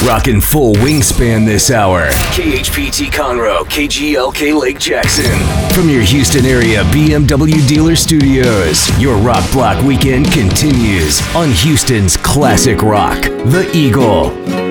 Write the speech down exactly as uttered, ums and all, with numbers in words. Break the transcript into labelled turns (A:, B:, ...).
A: Rockin' full wingspan this hour. K H P T Conroe, K G L K Lake Jackson. From your Houston area B M W dealer studios, your Rock Block weekend continues on Houston's classic rock, The Eagle.